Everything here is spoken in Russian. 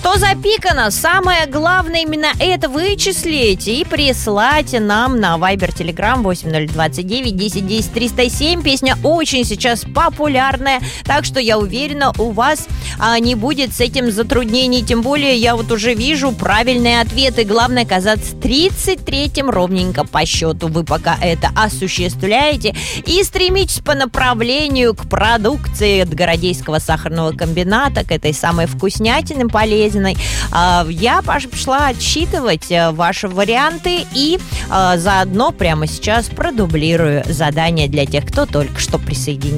Что запикано? Самое главное именно это вычислить и прислать нам на Viber, Telegram 8029 10 10 307. Песня очень сейчас популярная, так что я уверена, у вас не будет с этим затруднений. Тем более я вот уже вижу правильные ответы. Главное оказаться 33-м ровненько по счету. Вы пока это осуществляете и стремитесь по направлению к продукции от Городейского сахарного комбината, к этой самой вкуснятине полезной. Я пошла отсчитывать ваши варианты и заодно прямо сейчас продублирую задание для тех, кто только что присоединился.